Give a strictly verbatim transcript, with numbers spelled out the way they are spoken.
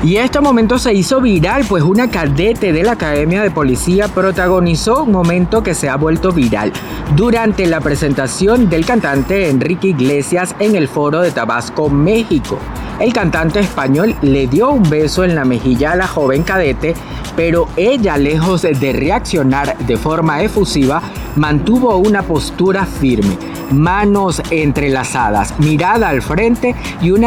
Y este momento se hizo viral, pues una cadete de la Academia de Policía protagonizó un momento que se ha vuelto viral durante la presentación del cantante Enrique Iglesias en el Foro de Tabasco, México. El cantante español le dio un beso en la mejilla a la joven cadete, pero ella, lejos de reaccionar de forma efusiva, mantuvo una postura firme, manos entrelazadas, mirada al frente y una